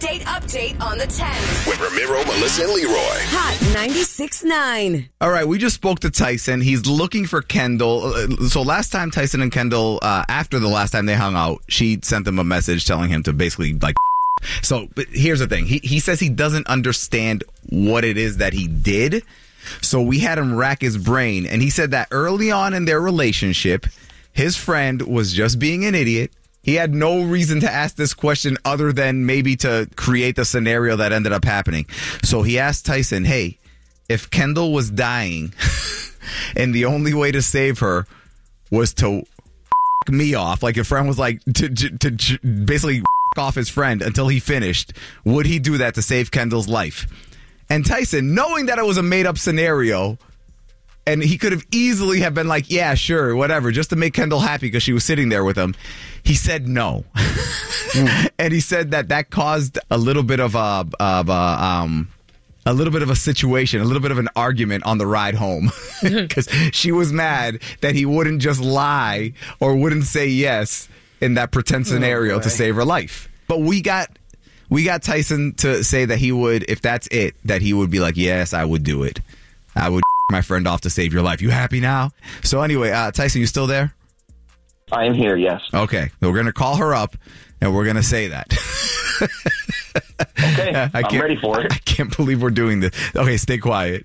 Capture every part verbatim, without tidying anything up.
Date update on the tens. With Ramiro, Melissa, and Leroy. Hot ninety-six point nine. All right, we just spoke to Tyson. He's looking for Kendall. So last time Tyson and Kendall, uh, after the last time they hung out, she sent him a message telling him to basically like. So but here's the thing. He he says he doesn't understand what it is that he did. So we had him rack his brain. And he said that early on in their relationship, his friend was just being an idiot. He had no reason to ask this question other than maybe to create the scenario that ended up happening. So he asked Tyson, hey, if Kendall was dying and the only way to save her was to f- me off, like your friend was like to, to, to basically f- off his friend until he finished, would he do that to save Kendall's life? And Tyson, knowing that it was a made-up scenario, and he could have easily have been like, yeah, sure, whatever, just to make Kendall happy because she was sitting there with him. He said no. mm. And he said that that caused a little bit of a, of a, um, a little bit of a situation, a little bit of an argument on the ride home because she was mad that he wouldn't just lie or wouldn't say yes in that pretend scenario oh, to save her life. But we got we got Tyson to say that he would, if that's it, that he would be like, yes, I would do it. I would my friend off to save your life. You happy now? So anyway, uh, Tyson, you still there? I am here, yes. Okay. We're going to call her up, and we're going to say that. Okay. I I'm ready for it. I can't believe we're doing this. Okay, stay quiet.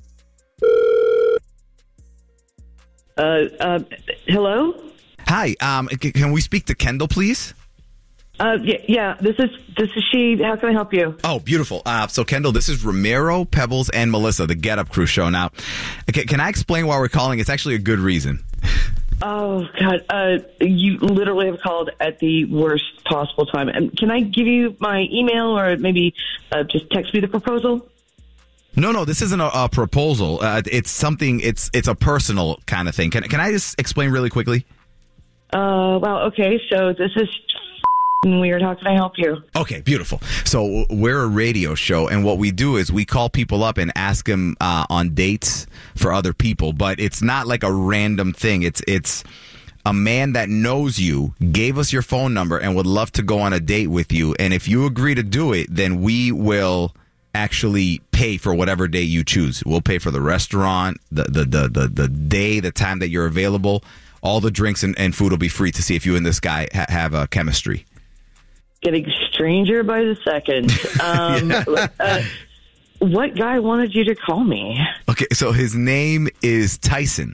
Uh, uh, hello? Hi. Um, c- can we speak to Kendall, please? Uh, yeah, yeah, this is this is she. How can I help you? Oh, beautiful. Uh, so, Kendall, this is Ramiro, Pebbles, and Melissa, the Get Up Crew show. Now, okay, can I explain why we're calling? It's actually a good reason. Oh, God. Uh, you literally have called at the worst possible time. And can I give you my email or maybe uh, just text me the proposal? No, no, this isn't a, a proposal. Uh, it's something, it's it's a personal kind of thing. Can, can I just explain really quickly? Uh, well, okay. So this is weird. How can I help you? Okay, beautiful. So we're a radio show, and what we do is we call people up and ask them uh, on dates for other people, but it's not like a random thing. It's it's a man that knows you, gave us your phone number, and would love to go on a date with you. And if you agree to do it, then we will actually pay for whatever day you choose. We'll pay for the restaurant, the the the the, the day, the time that you're available. All the drinks and, and food will be free to see if you and this guy ha- have a chemistry. Getting stranger by the second. Um, yeah. uh, what guy wanted you to call me? Okay, so his name is Tyson.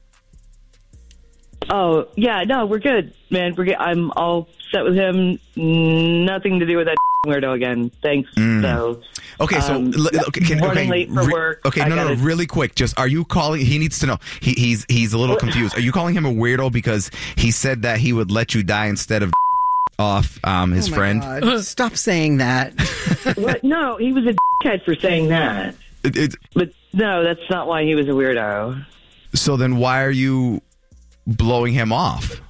Oh, yeah, no, we're good, man. We're good. I'm all set with him. Nothing to do with that weirdo again. Thanks. Mm. So, okay, so um, l- okay, can, running okay, late for re- work. Okay, I no, no, gotta- really quick. Just are you calling? He needs to know. He, he's he's a little confused. Are you calling him a weirdo because he said that he would let you die instead of off um, his oh my friend? God. Stop saying that. What? No, he was a dickhead for saying that. It, it, But no, that's not why he was a weirdo. so then, why are you blowing him off?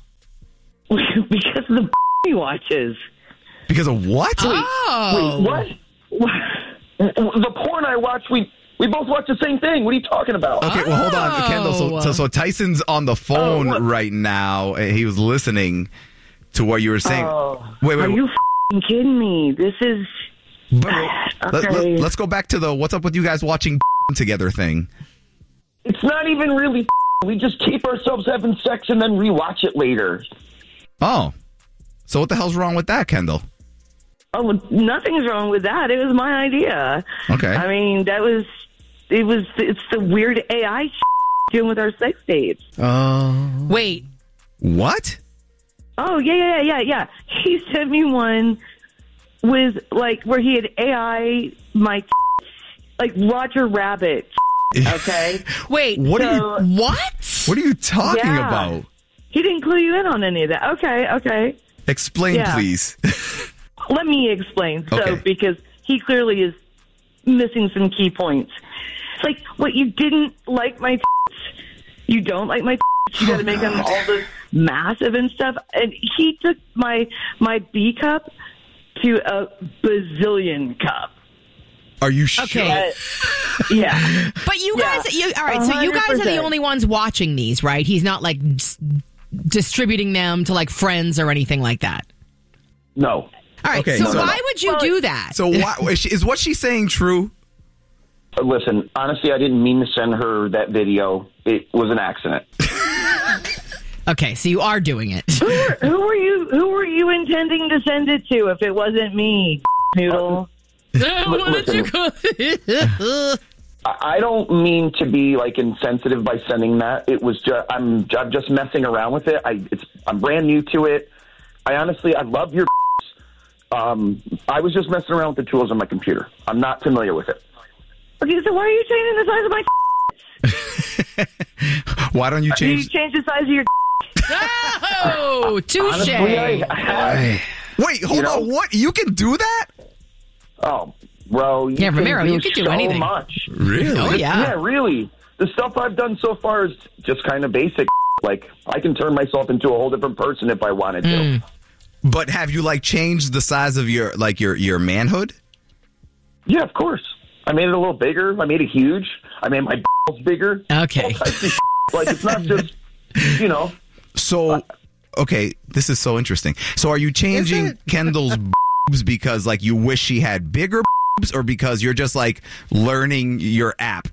Because of the he watches. Because of what? Oh. Wait, what? what? The porn I watch, we we both watch the same thing. What are you talking about? Okay, well, hold on, Oh. Kendall. So, so, so Tyson's on the phone Oh, what? right now. And he was listening to what you were saying. Oh, wait, wait. are you f***ing kidding me? This is But, okay. let, let, let's go back to the what's up with you guys watching together thing. It's not even really. We just keep ourselves having sex and then rewatch it later. Oh, so what the hell's wrong with that, Kendall? Oh, nothing's wrong with that. It was my idea. Okay. I mean, that was it was it's the weird A I doing with our sex dates. Oh. Wait. What? Oh yeah, yeah, yeah, yeah. He sent me one with like where he had A I my like Roger Rabbit. Okay. Wait. What so, are you? What? What are you talking Yeah. about? He didn't clue you in on any of that. Okay, okay. Explain, Yeah. please. Let me explain. So, Okay. because he clearly is missing some key points. It's like, what, you didn't like my you don't like my you got to make them all this massive and stuff. And he took my my B cup to a bazillion cup. Are you sure? Okay. Uh, yeah. But you Yeah. guys, you, all right, so you guys are the one hundred percent. only ones watching these, right? He's not like s- distributing them to like friends or anything like that. No. All right. Okay, so, so- why would you Well, do that? So why, is, she, is what she's saying true? Uh, Listen, honestly, I didn't mean to send her that video. It was an accident. Okay, so you are doing it. Who were, who were you? Who were you intending to send it to? If it wasn't me, noodle. What did you call I I don't mean to be like insensitive by sending that. It was just I'm I'm just messing around with it. I it's I'm brand new to it. I honestly I love your. Um, I was just messing around with the tools on my computer. I'm not familiar with it. Okay, so why are you changing the size of my? Why don't you Do you change? change the size of your? Oh, touche. Honestly, I, I have, Wait, hold You know? on. What? You can do that? oh, bro. You Yeah, can Romero, do you could do so anything. much. Really? Oh, yeah. Yeah, really. The stuff I've done so far is just kind of basic. Like, I can turn myself into a whole different person if I wanted to. Mm. But have you like changed the size of your like your your manhood? Yeah, of course. I made it a little bigger. I made it huge. I made my balls bigger. Okay. All types of like, it's not just, you know. So, okay, this is so interesting. So, are you changing Kendall's boobs because like you wish she had bigger boobs, or because you're just like learning your app?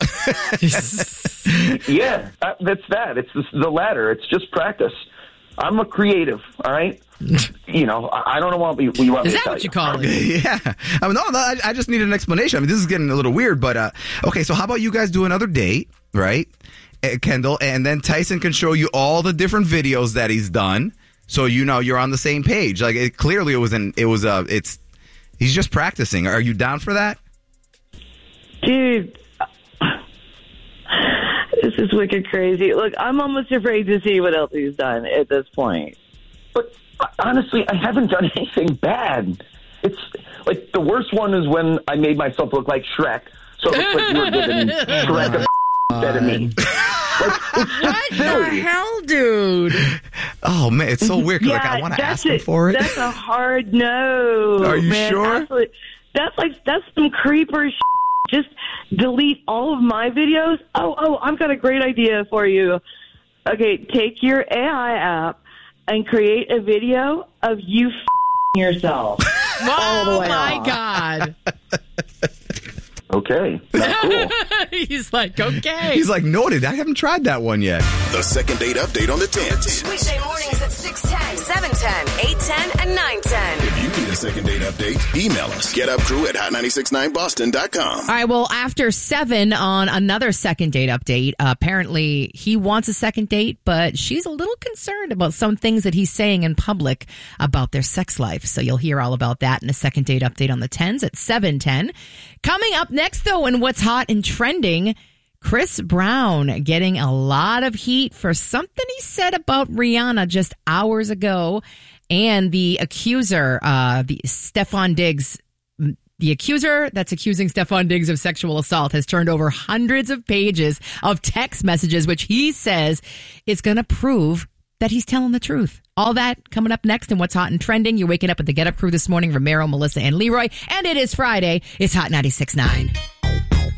Yeah, uh, that's that. It's the, the latter. It's just practice. I'm a creative, all right? You know, I, I don't know what you, you want Is me to that tell what you call it? Yeah. I mean, no, no, I, I just need an explanation. I mean, this is getting a little weird, but uh, okay. So, how about you guys do another date, right, uh, Kendall, and then Tyson can show you all the different videos that he's done, so you know you're on the same page. Like, it, clearly, it was an, it was a, it's, he's just practicing. Are you down for that? Dude, this is wicked crazy. Look, I'm almost afraid to see what else he's done at this point. But uh, honestly, I haven't done anything bad. It's like the worst one is when I made myself look like Shrek. So it looks like you were giving Shrek a instead of me. Like, it's just silly. hell, dude? Oh man, it's so weird. 'Cause, like, I want to that's ask him it. for it. That's a hard no. Are you man. sure? Absolutely. That's like that's some creeper. Shit. Just delete all of my videos. Oh, oh, I've got a great idea for you. Okay, take your A I app and create a video of you f***ing yourself. all the Oh way my off. God. Okay, that's cool. He's like, okay. He's like, noted. I haven't tried that one yet. The second date update on the tens. Weekday mornings at six ten, seven ten, eight ten, and nine ten. If you need a second date update, email us. Get up crew at hot nine six nine boston dot com. All right, well, after seven on another second date update, uh, apparently he wants a second date, but she's a little concerned about some things that he's saying in public about their sex life. So you'll hear all about that in a second date update on the tens at seven ten. Coming up next, though, in what's hot and trending, Chris Brown getting a lot of heat for something he said about Rihanna just hours ago. And the accuser, uh, the Stefan Diggs, the accuser that's accusing Stefan Diggs of sexual assault has turned over hundreds of pages of text messages, which he says is going to prove that he's telling the truth. All that coming up next in What's Hot and Trending. You're waking up with the Get Up crew this morning, Romero, Melissa, and Leroy. And it is Friday. It's Hot ninety-six point nine.